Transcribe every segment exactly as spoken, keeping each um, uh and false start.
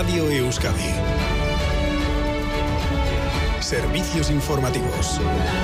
Radio Euskadi. Servicios informativos.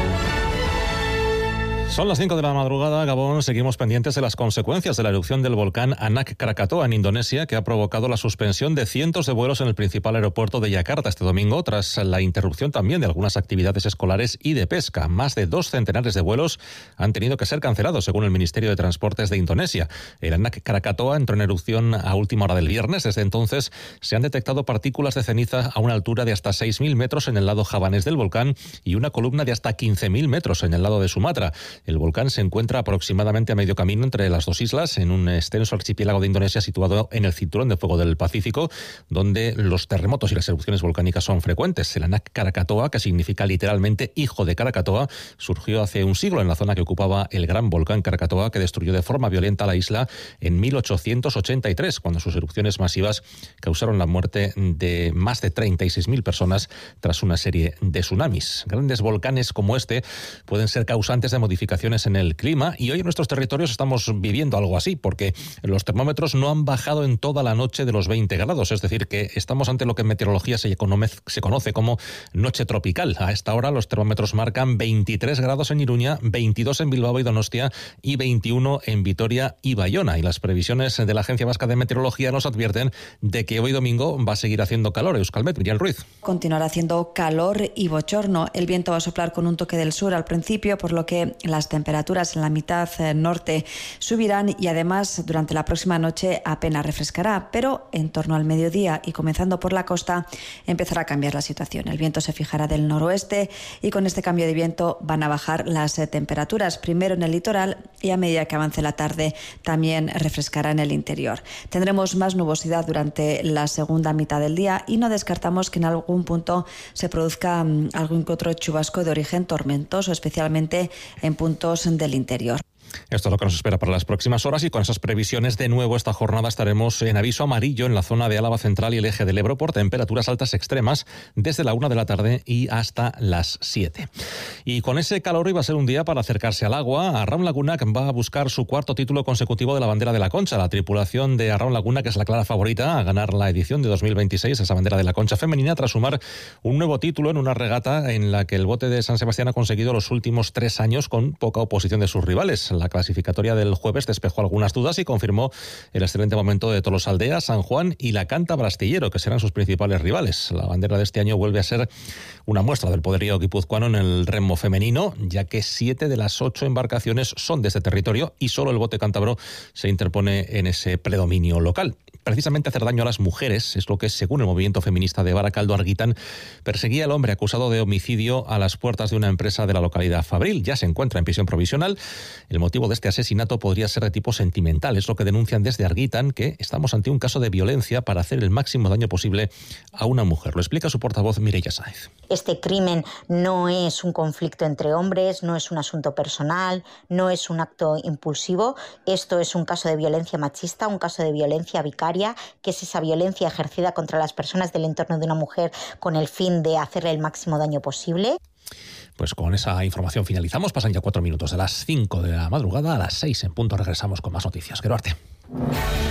Son las cinco de la madrugada, Gabón. Seguimos pendientes de las consecuencias de la erupción del volcán Anak Krakatoa en Indonesia, que ha provocado la suspensión de cientos de vuelos en el principal aeropuerto de Yakarta este domingo, tras la interrupción también de algunas actividades escolares y de pesca. Más de dos centenares de vuelos han tenido que ser cancelados, según el Ministerio de Transportes de Indonesia. El Anak Krakatoa entró en erupción a última hora del viernes. Desde entonces se han detectado partículas de ceniza a una altura de hasta seis mil metros en el lado javanés del volcán y una columna de hasta quince mil metros en el lado de Sumatra. El volcán se encuentra aproximadamente a medio camino entre las dos islas, en un extenso archipiélago de Indonesia situado en el cinturón de fuego del Pacífico, donde los terremotos y las erupciones volcánicas son frecuentes. El Anak Krakatoa, que significa literalmente hijo de Krakatoa, surgió hace un siglo en la zona que ocupaba el gran volcán Krakatoa, que destruyó de forma violenta la isla en mil ochocientos ochenta y tres, cuando sus erupciones masivas causaron la muerte de más de treinta y seis mil personas tras una serie de tsunamis. Grandes volcanes como este pueden ser causantes de modificaciones en el clima, y hoy en nuestros territorios estamos viviendo algo así, porque los termómetros no han bajado en toda la noche de los veinte grados, es decir, que estamos ante lo que en meteorología se conoce como noche tropical. A esta hora los termómetros marcan veintitrés grados en Iruña, veintidós en Bilbao y Donostia y veintiuno en Vitoria y Bayona, y las previsiones de la Agencia Vasca de Meteorología nos advierten de que hoy domingo va a seguir haciendo calor. Euskalmet, Miriam Ruiz. Continuará haciendo calor y bochorno. El viento va a soplar con un toque del sur al principio, por lo que las temperaturas en la mitad norte subirán y además durante la próxima noche apenas refrescará, pero en torno al mediodía y comenzando por la costa empezará a cambiar la situación. El viento se fijará del noroeste y con este cambio de viento van a bajar las temperaturas, primero en el litoral y a medida que avance la tarde también refrescará en el interior. Tendremos más nubosidad durante la segunda mitad del día y no descartamos que en algún punto se produzca algún que otro chubasco de origen tormentoso, especialmente en puntos del interior. Esto es lo que nos espera para las próximas horas, y con esas previsiones de nuevo esta jornada estaremos en aviso amarillo en la zona de Álava Central y el eje del Ebro por temperaturas altas extremas desde la una de la tarde y hasta las siete. Y con ese calor iba a ser un día para acercarse al agua. Arraun Lagunak va a buscar su cuarto título consecutivo de la bandera de la Concha. La tripulación de Arraun Lagunak es la clara favorita a ganar la edición de dos mil veintiséis, esa bandera de la Concha femenina, tras sumar un nuevo título en una regata en la que el bote de San Sebastián ha conseguido los últimos tres años con poca oposición de sus rivales. La clasificatoria del jueves despejó algunas dudas y confirmó el excelente momento de Tolosaldea, San Juan y la Cántabra Astillero, que serán sus principales rivales. La bandera de este año vuelve a ser una muestra del poderío guipuzcoano en el remo femenino, ya que siete de las ocho embarcaciones son de este territorio y solo el bote cántabro se interpone en ese predominio local. Precisamente hacer daño a las mujeres es lo que, según el movimiento feminista de Barakaldo Argitan, perseguía al hombre acusado de homicidio a las puertas de una empresa de la localidad Fabril. Ya se encuentra en prisión provisional. El motivo de este asesinato podría ser de tipo sentimental. Es lo que denuncian desde Argitan, que estamos ante un caso de violencia para hacer el máximo daño posible a una mujer. Lo explica su portavoz Mireia Sáez. Este crimen no es un conflicto entre hombres, no es un asunto personal, no es un acto impulsivo. Esto es un caso de violencia machista, un caso de violencia vicaria, que es esa violencia ejercida contra las personas del entorno de una mujer con el fin de hacerle el máximo daño posible. Pues con esa información finalizamos. Pasan ya cuatro minutos de las cinco de la madrugada. A las seis en punto regresamos con más noticias. Geruarte.